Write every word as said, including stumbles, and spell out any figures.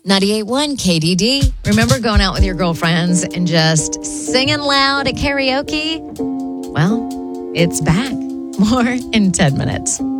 ninety-eight point one K D D. Remember going out with your girlfriends and just singing loud at karaoke? Well, it's back. More in ten minutes.